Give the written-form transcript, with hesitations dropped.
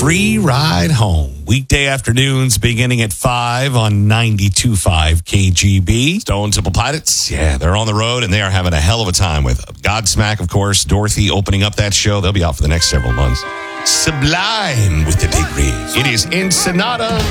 Free Ride Home. Weekday afternoons beginning at 5 on 92.5 KGB. Stone Temple Pilots, yeah, they're on the road and they are having a hell of a time with Godsmack, of course. Dorothy opening up that show. They'll be out for the next several months. Sublime with the Degrees. It is Ensenada